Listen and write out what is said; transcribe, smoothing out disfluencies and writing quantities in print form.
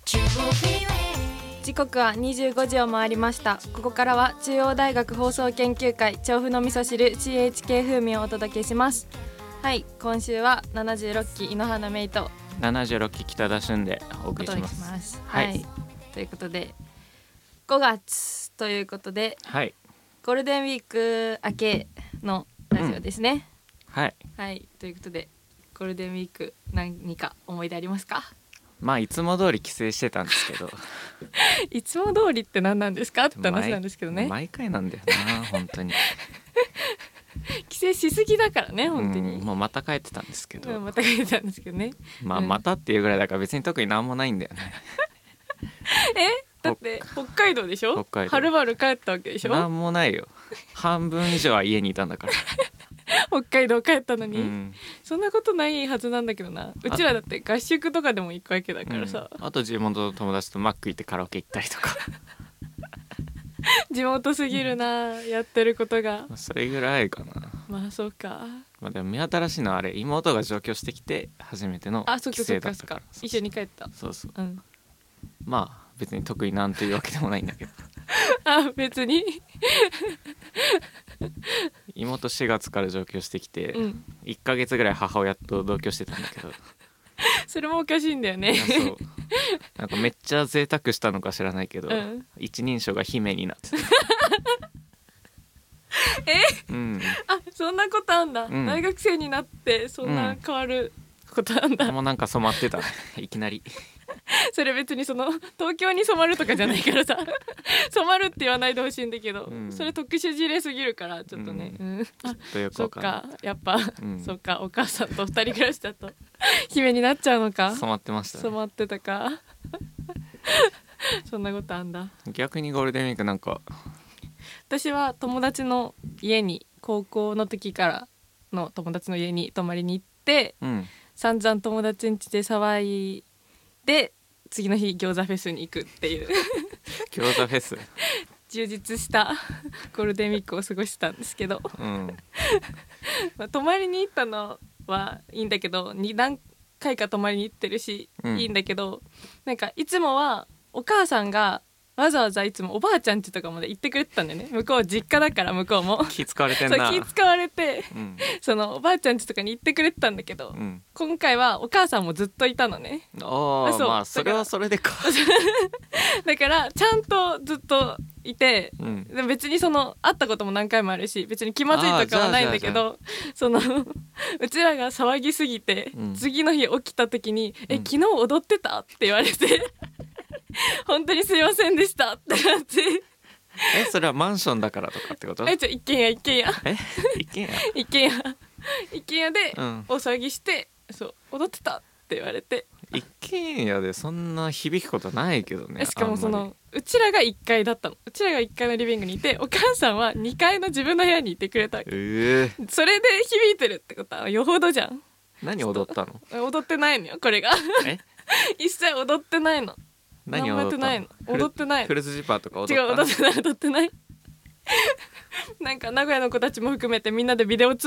時刻は25時を回りました。ここからは中央大学放送研究会調布の味噌汁 CHK 風味をお届けします。はい、今週は76期井ノ原芽衣と 76期北田俊でお送りします。 はい、ということで5月ということで、 はい、 ゴールデンウィーク明けのラジオですね。 はい、 はい、ということでゴールデンウィーク何か思い出ありますか？ まあいつも通り帰省してたんですけどいつも通りって何なんですかって話なんですけどね。 毎回なんだよな本当に帰省しすぎだからね本当に、 もうまた帰ってたんですけど、 また帰ってたんですけどね。 またっていうぐらいだから別に特になんもないんだよねだって北海道でしょ。 北海道はるばる帰ったわけでしょ。 なんもないよ、半分以上は家にいたんだから北海道帰ったのに、そんなことないはずなんだけどな。うちらだって合宿とかでも行くわけだからさ、 あと地元の友達とマック行ってカラオケ行ったりとか地元すぎるな、やってることが。 それぐらいかな。 まあそうか。 でも目新しいのはあれ、妹が上京してきて初めての帰省だったから。 一緒に帰った。 そうそう、まあ別に特になんというわけでもないんだけどあ、別に妹4月から上京してきて、1ヶ月ぐらい母親と同居してたんだけどそれもおかしいんだよね。 そうなんかめっちゃ贅沢したのか知らないけど、一人称が姫になってたあ、そんなことあんだ、大学生になってそんな変わることあんだ、 もうなんか染まってたいきなりそれ別にその東京に染まるとかじゃないからさ染まるって言わないでほしいんだけど、それ特殊事例すぎるからちょっとね、 ちょっとよくわかんない。 そっか、やっぱ、そっか、お母さんと二人暮らしだと姫になっちゃうのか。 染まってましたね。 染まってたかそんなことあんだ。 逆にゴールデンウィークなんか、 私は友達の家に、高校の時からの友達の家に泊まりに行って、散々友達ん家で騒いで、次の日餃子フェスに行くっていう餃子フェス充実したゴールデンウィークを過ごしたんですけど、泊まりに行ったのはいいんだけど、何回か泊まりに行ってるし、いいんだけど、なんかいつもはお母さんがわざわざいつもおばあちゃん家とかまで行ってくれてたんだよね。向こう実家だから、向こうも気使われてんな。 そう、気使われて、そのおばあちゃん家とかに行ってくれてたんだけど、今回はお母さんもずっといたのね。 まあそれはそれでかだからちゃんとずっといて、でも別にその会ったことも何回もあるし、別に気まずいとかはないんだけど、そのうちらが騒ぎすぎて、次の日起きた時に昨日踊ってたって言われて本当にすいませんでしたってなってそれはマンションだからとかってこと？ 一軒家一軒家で大騒ぎして、そう踊ってたって言われて。 一軒家でそんな響くことないけどね。 しかもそのうちらが1階だったの。うちらが1階のリビングにいて、お母さんは2階の自分の部屋にいてくれたわけ。それで響いてるってことはよほどじゃん。 何踊ったの？ 踊ってないのよこれが一切踊ってないの。 何踊ったの？ 踊ってないの。 フルスジパーとか踊った？ 違う、踊ってないなんか名古屋の子たちも含めてみんなでビデオ通